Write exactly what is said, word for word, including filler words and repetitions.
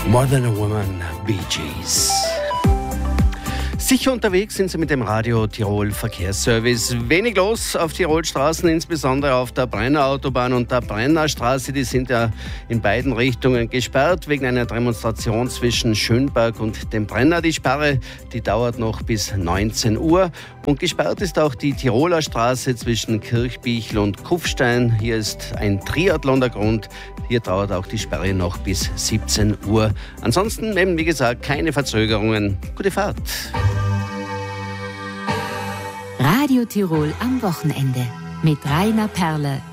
More Than a Woman, Bee Gees. Sicher unterwegs sind Sie mit dem Radio Tirol Verkehrsservice. Wenig los auf Tirolstraßen, insbesondere auf der Brenner Autobahn und der Brenner Straße. Die sind ja in beiden Richtungen gesperrt wegen einer Demonstration zwischen Schönberg und dem Brenner. Die Sperre, die dauert noch bis neunzehn Uhr. Und gesperrt ist auch die Tiroler Straße zwischen Kirchbichl und Kufstein. Hier ist ein Triathlon der Grund. Hier dauert auch die Sperre noch bis siebzehn Uhr. Ansonsten eben, wie gesagt, keine Verzögerungen. Gute Fahrt. Radio Tirol am Wochenende mit Rainer Perle.